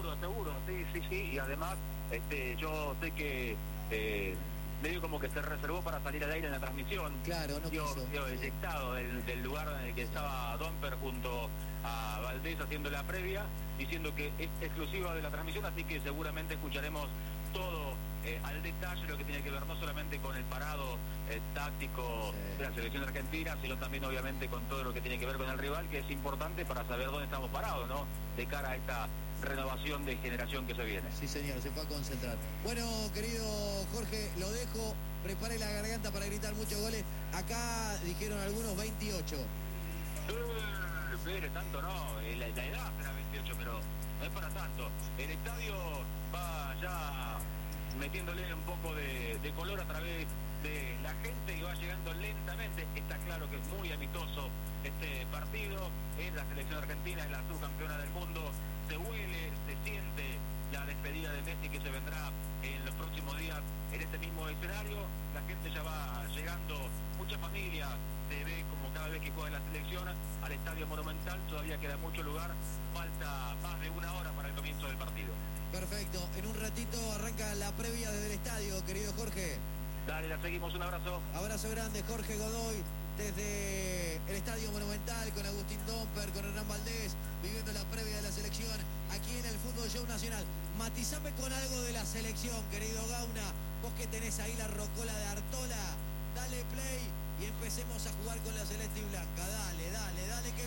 seguro, sí, y además yo sé que medio como que se reservó para salir al aire en la transmisión. Claro, no quiso. Dio eyectado del lugar en el que estaba Domper junto a Valdés haciendo la previa, diciendo que es exclusiva de la transmisión, así que seguramente escucharemos todo al detalle lo que tiene que ver no solamente con el parado táctico de la selección argentina, sino también obviamente con todo lo que tiene que ver con el rival, que es importante para saber dónde estamos parados, ¿no? De cara a esta renovación de generación que se viene. Sí, señor, se fue a concentrar. Bueno, querido Jorge, lo dejo. Prepare la garganta para gritar muchos goles. Acá dijeron algunos 28. Pero tanto no, la edad será 28, pero no es para tanto. El estadio va ya metiéndole un poco de color a través de la gente y va llegando lentamente. Está claro que es muy amistoso este partido. Es la selección argentina, es la subcampeona del mundo. Se huele, se siente la despedida de Messi que se vendrá en los próximos días en este mismo escenario. La gente ya va llegando, mucha familia se ve como cada vez que juega la selección al Estadio Monumental. Todavía queda mucho lugar, falta más de una hora para el comienzo del partido. Perfecto, en un ratito arranca la previa desde el estadio, querido Jorge. Dale, la seguimos, un abrazo. Abrazo grande, Jorge Godoy, desde el Estadio Monumental, con Agustín Domper, con Hernán Valdés, viviendo la previa de la selección, aquí en el Fútbol Show Nacional. Matizame con algo de la selección, querido Gauna, vos que tenés ahí la rocola de Artola, dale play y empecemos a jugar con la celeste y blanca, dale, que